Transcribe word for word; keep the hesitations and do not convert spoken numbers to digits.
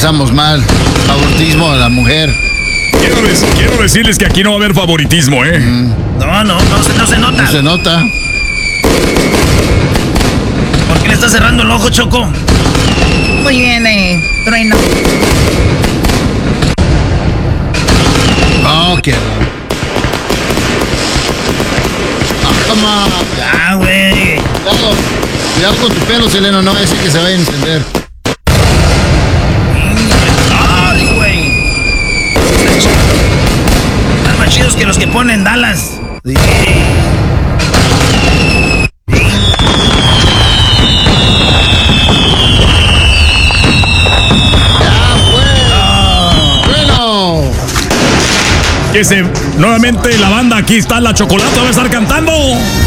empezamos mal. Favoritismo a la mujer. Quiero, dec- quiero decirles que aquí no va a haber favoritismo, ¿eh? Mm. No, no, no, se- no se nota. No se nota. ¿Por qué le está cerrando el ojo, Choco? Muy bien, eh, Trueno. Oh, qué raro. Ah, come on. Ya, güey. Cuidado, cuidado con tu pelo, Seleno, no ese que se vaya a encender. Ay, güey. Están más chidos que los que ponen Dallas. Sí. Bueno. Que se, nuevamente la banda aquí está, la Chocolata va a estar cantando.